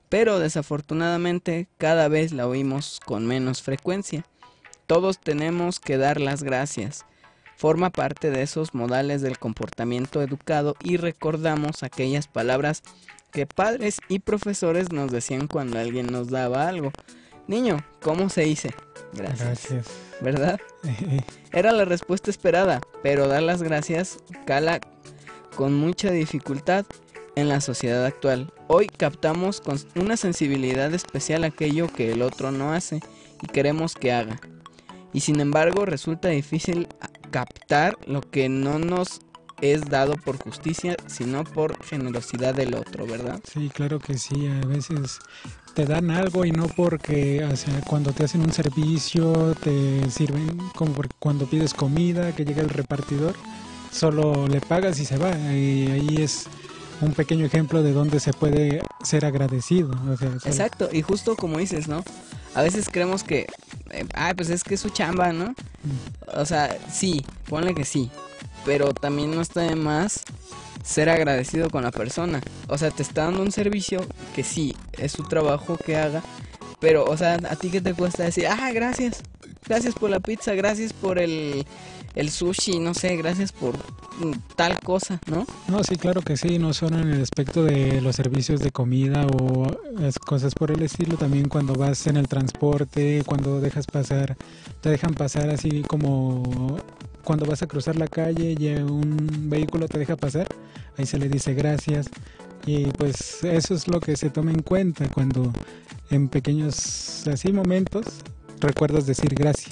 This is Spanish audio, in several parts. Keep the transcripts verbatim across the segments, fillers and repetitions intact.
pero desafortunadamente cada vez la oímos con menos frecuencia. Todos tenemos que dar las gracias. Forma parte de esos modales del comportamiento educado y recordamos aquellas palabras que padres y profesores nos decían cuando alguien nos daba algo. Niño, ¿cómo se dice? Gracias. Gracias. ¿Verdad? Era la respuesta esperada, pero dar las gracias cala con mucha dificultad en la sociedad actual. Hoy captamos con una sensibilidad especial aquello que el otro no hace y queremos que haga. Y sin embargo resulta difícil captar lo que no nos es dado por justicia, sino por generosidad del otro, ¿verdad? Sí, claro que sí. A veces te dan algo y no porque, o sea, cuando te hacen un servicio, te sirven como por cuando pides comida, que llega el repartidor, solo le pagas y se va. Y ahí es un pequeño ejemplo de donde se puede ser agradecido. O sea, solo... Exacto, y justo como dices, ¿no? A veces creemos que, eh, ah, pues es que es su chamba, ¿no? O sea, sí, ponle que sí, pero también no está de más ser agradecido con la persona. O sea, te está dando un servicio que sí, es su trabajo que haga, pero, o sea, ¿a ti qué te cuesta decir, ah, gracias, gracias por la pizza, gracias por el, el sushi, no sé, gracias por mm, tal cosa, ¿no? No, sí, claro que sí, no solo en el aspecto de los servicios de comida o es cosas por el estilo, también cuando vas en el transporte, cuando dejas pasar, te dejan pasar así como cuando vas a cruzar la calle y un vehículo te deja pasar, ahí se le dice gracias y pues eso es lo que se toma en cuenta cuando en pequeños así momentos recuerdas decir gracias.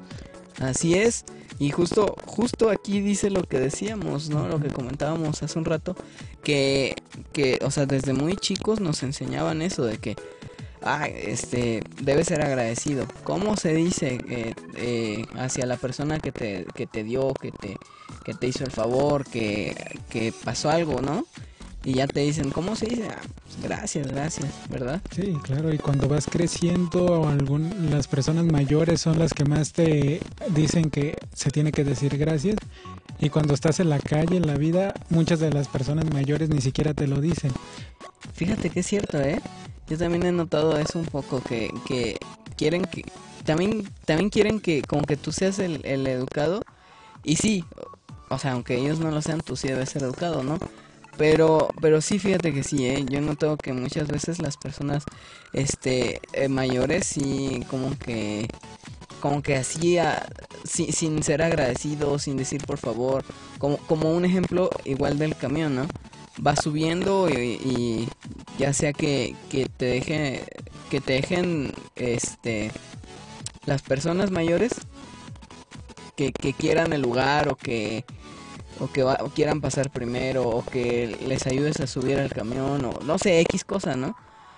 Así es, y justo, justo aquí dice lo que decíamos, ¿no? Lo que comentábamos hace un rato, que, que, o sea, desde muy chicos nos enseñaban eso de que, ah, este, debes ser agradecido. ¿Cómo se dice eh, eh, hacia la persona que te, que te dio, que te, que te hizo el favor, que, que pasó algo, ¿no? Y ya te dicen, ¿cómo se dice? Ah, pues gracias, gracias, ¿verdad? Sí, claro, y cuando vas creciendo, algún, las personas mayores son las que más te dicen que se tiene que decir gracias. Y cuando estás en la calle, en la vida, muchas de las personas mayores ni siquiera te lo dicen. Fíjate que es cierto, ¿eh? Yo también he notado eso un poco, que, que quieren que... También, también quieren que como que tú seas el, el educado. Y sí, o sea, aunque ellos no lo sean, tú sí debes ser educado, ¿no? Pero, pero sí, fíjate que sí, ¿eh? Yo noto que muchas veces las personas este, eh, mayores sí como que... Como que así, a, sin, sin ser agradecido, sin decir por favor. Como, como un ejemplo igual del camión, ¿no? Va subiendo y, y ya sea que, que te deje, que te dejen este las personas mayores que, que quieran el lugar o que o que va, o quieran pasar primero o que les ayudes a subir al camión o no sé, X cosa, ¿no?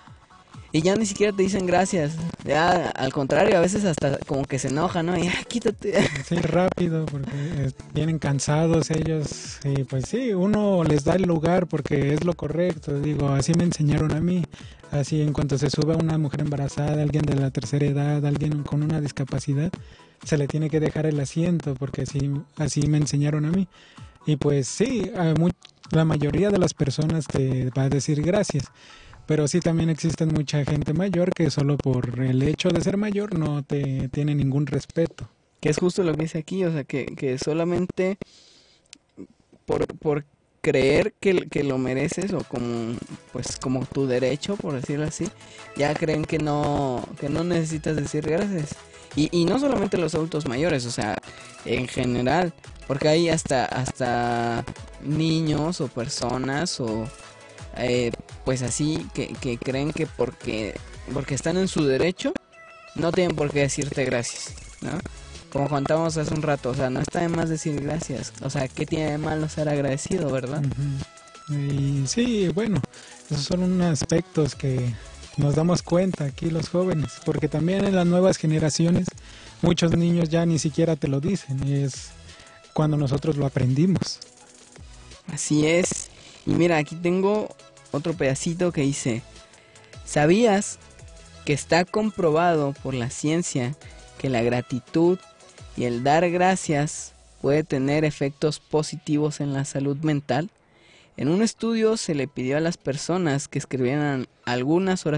Y ya ni siquiera te dicen gracias. Ya al contrario, a veces hasta como que se enojan, ¿no? Y ah, quítate. Sí, rápido, porque eh, vienen cansados ellos. Y pues sí, uno les da el lugar porque es lo correcto. Digo, así me enseñaron a mí. Así en cuanto se sube una mujer embarazada, alguien de la tercera edad, alguien con una discapacidad, se le tiene que dejar el asiento porque así, así me enseñaron a mí. Y pues sí, a mu- la mayoría de las personas te va a decir gracias. Pero sí también existen mucha gente mayor que solo por el hecho de ser mayor no te tiene ningún respeto. Que es justo lo que dice aquí, o sea, que, que solamente por, por creer que, que lo mereces o como pues como tu derecho, por decirlo así, ya creen que no que no necesitas decir gracias. Y, y no solamente los adultos mayores, o sea, en general, porque hay hasta hasta niños o personas o eh, pues así que, que creen que porque porque están en su derecho no tienen por qué decirte gracias, ¿no? Como contábamos hace un rato, o sea, no está de más decir gracias. O sea, ¿qué tiene de malo ser agradecido, verdad? Uh-huh. Y sí, bueno, esos son unos aspectos que nos damos cuenta aquí los jóvenes, porque también en las nuevas generaciones muchos niños ya ni siquiera te lo dicen, y es cuando nosotros lo aprendimos. Así es. Y mira, aquí tengo otro pedacito que dice, ¿sabías que está comprobado por la ciencia que la gratitud y el dar gracias puede tener efectos positivos en la salud mental? En un estudio se le pidió a las personas que escribieran algunas oraciones